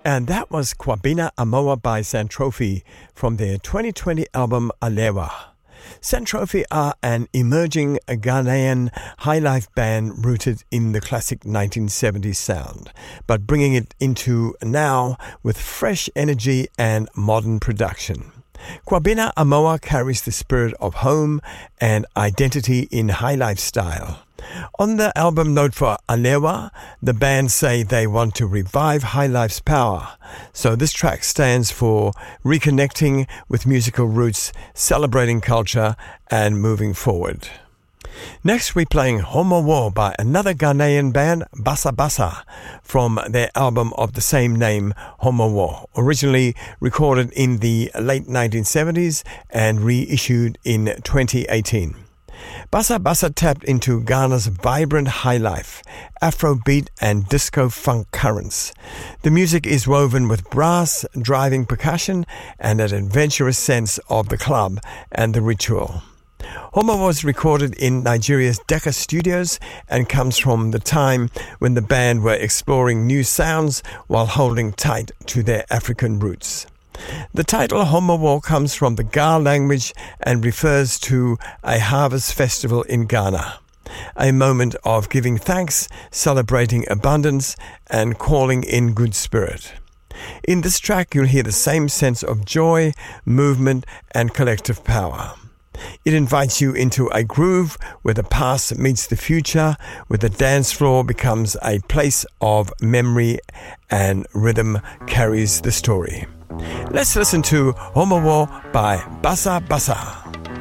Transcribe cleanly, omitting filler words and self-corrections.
And that was Kwabena Amoa by Xantrophe from their 2020 album Alewa. Xantrophe are an emerging Ghanaian highlife band rooted in the classic 1970s sound, but bringing it into now with fresh energy and modern production. Kwabena Amoa carries the spirit of home and identity in highlife style. On the album note for Alewa, the band say they want to revive highlife's power. So this track stands for reconnecting with musical roots, celebrating culture, and moving forward. Next, we're playing Homo Wo by another Ghanaian band, Basa Basa, from their album of the same name, Homo Wo, originally recorded in the late 1970s and reissued in 2018. Basa Basa tapped into Ghana's vibrant highlife, Afrobeat and disco funk currents. The music is woven with brass, driving percussion, and an adventurous sense of the club and the ritual. Homo was recorded in Nigeria's Decca Studios and comes from the time when the band were exploring new sounds while holding tight to their African roots. The title Homo Wo comes from the Ga language and refers to a harvest festival in Ghana, a moment of giving thanks, celebrating abundance, and calling in good spirit. In this track, you'll hear the same sense of joy, movement, and collective power. It invites you into a groove where the past meets the future, where the dance floor becomes a place of memory and rhythm carries the story. Let's listen to Homo Wo by Basa Basa.